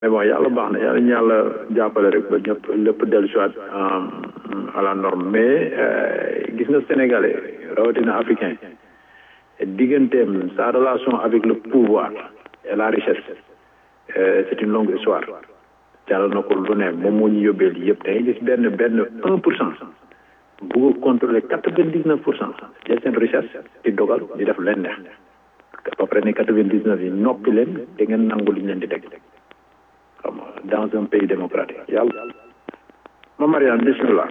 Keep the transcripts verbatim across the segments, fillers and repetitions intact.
mais bon yàlla baax na yàlla ñu yàlla jàppale rek ba ñëpp lépp dellu soit à la norme mais gis nga sénégalais rawatina africain digganteem sa relation avec le pouvoir et la richesse c'est une longue histoire jàll na ko lu ne moom moo ñu yóbbee lii yëpp da ngay gis benn benn un pour cent bugg a contrôler quatre-vingt-dix-neuf pour cent jël seen richesse di dogal di def leen neex ba pare ne quatre-vingt-dix-neuf yi noppi leen da ngeen nangu li ñu leen di teg xam nga dans un pays démocratique yàlla ma Mariane bismillah.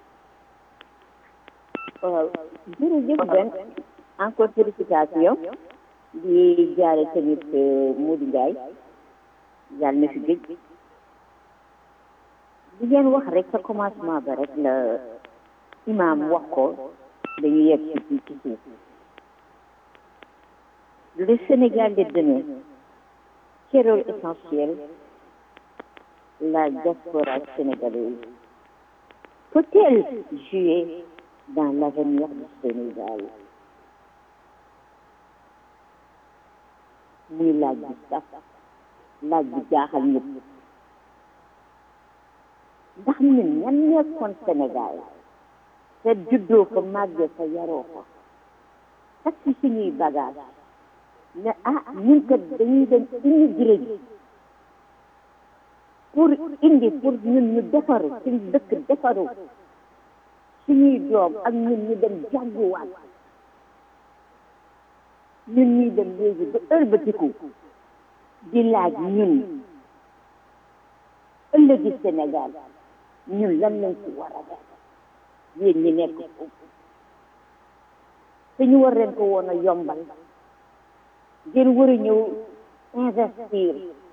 waaw jërëjëf Ben encore félicitation di jaare tamit Modou Ndiaye yàlla na fi géej di ngeen wax rek sa commencement ba rek la imam wax ko dañu yegg ci ci suuf le Sénégal de demain quel rôle essentiel la diaspora sénégalaise peut-elle jouer dans l'avenir du Sénégal muy laaj bi sax laaj bi jaaxal ñëpp ndax ñun ñan nekkoon Sénégal te juddoo fa màggee fa yaroo fa sax ci suñuy bagage ne ah ñun kat dañuy dem immigré ji pour indi pour ñun ñu defaru suñu dëkk defaru suñuy doom ak ñun ñu dem jànguwaat ñun ñuy dem léegi ba ëlbatiku di laaj ñun ëllëgi Sénégal ñun lan lañ ci war a def yéen ñi nekk foofu te ñu war leen ko woon a yombal ngeen war a ñëw investir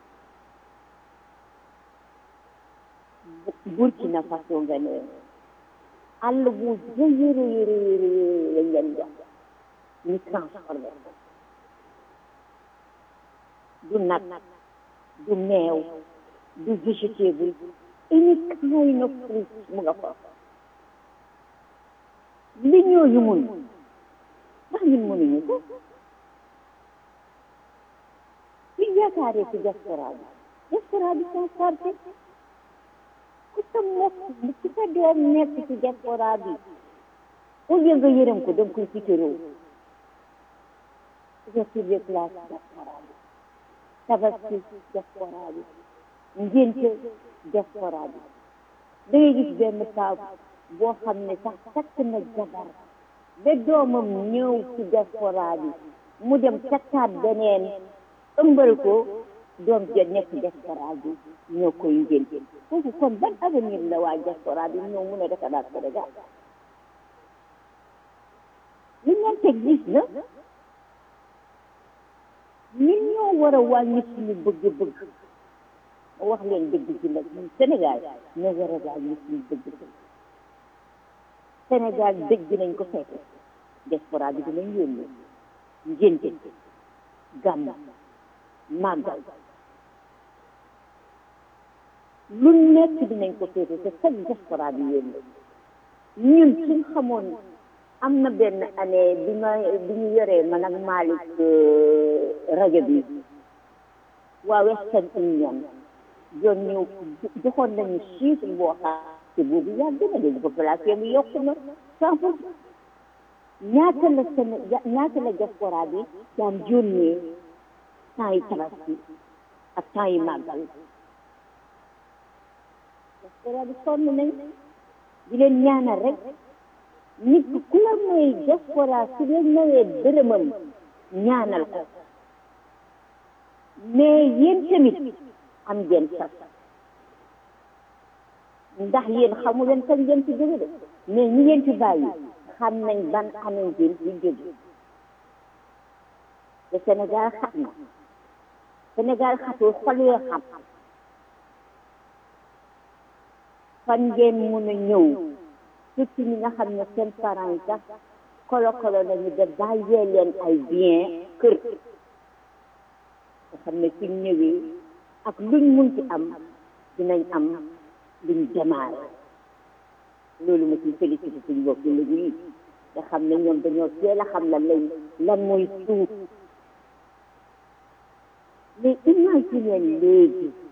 Burkina Faso nga ne àll bu rëy rëy rëy rëy lañ leen jox ñu transformé ko du nag du meew du végétable any kind of fruit mu nga fa li ñooñu mun ndax ñun mënuñu ko suñ yaakaaree ci diaspora bi diaspora bi sans parti ku sa mokk ku sa doom nekk ci diaspora bi au lieu nga yërëm ko danga koy fitiroo ouverture des classes diaspora bi tabaski diaspora bi ngénte diaspora bi da ngay gis benn paa boo xam ne sax takk na jabar ba doomam ñëw ci diaspora bi mu dem takkaat beneen ëmbal ko doom ja nekk diaspora bi ñoo koy ngénte foofu kon ban avenir la waa diaspora bi ñoo mun a defaraat Sénégal li ngeen teg gis na ñun ñoo war a wàññi suñu bëgg-bëgg ma wax leen dëgg ci nag ñun Sénégal ñoo war a wàññi suñu bëgg-bëgg Sénégal dëj dinañ ko fekk diaspora bi dinañ yónni ngénte gàmm màggal lu nekk dinañ ko féete te chaque diaspora bi yónni ñun suñ xamoon am na benn année bi ma bi ñu yoree man ak Malick rajo bi waa Western Union doon ñëw joxoon nañu chiffre boo xam te boobu yàgg na léegi population bi yokku na cent pour cent ñaata la Séné ñaata la diaspora bi daan yónnee temps yi tabaski ak temps yi màggal diaspora bi sonn nañ di leen ñaanal rek nit ku la may diaspora su leen mayee dërëmam ñaanal ko mais yéen tamit am ngeen sax ndax yéen xamu leen kañ ngeen ci jóge de mais ñi ngeen ci bàyyi xam nañ ban année ngeen ci jóge te Sénégal xat na Sénégal xatul xol yoo xam fan ngeen mun a ñëw surtout ñi nga xam ne seen parents yi sax kolo kolo lañu def bàyyee leen ay bien kër nga xam ne suñ ñëwee ak luñ mun ci am dinañ am luñ démarré loolu ma ciy félicité suñ bopp léegi yi nga xam ne ñoom dañoo teel a xam lan lañ lan mooy suuf mais imagine léegi